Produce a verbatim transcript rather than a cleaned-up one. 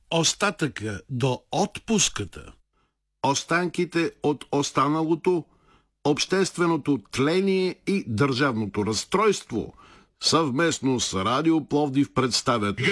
остатъка до отпуската, останките от останалото, общественото тление и държавното разстройство съвместно с Радио Пловдив представят